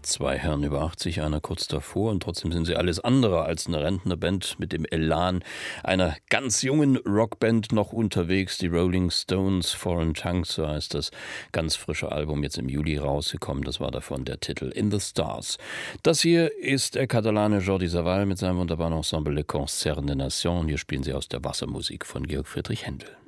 Zwei Herren über 80, einer kurz davor, und trotzdem sind sie alles andere als eine Rentnerband mit dem Elan einer ganz jungen Rockband noch unterwegs. Die Rolling Stones, Foreign Tongues, so heißt das ganz frische Album, jetzt im Juli rausgekommen. Das war davon der Titel In the Stars. Das hier ist der Katalane Jordi Savall mit seinem wunderbaren Ensemble Le Concert des Nations. Hier spielen sie aus der Wassermusik von Georg Friedrich Händel.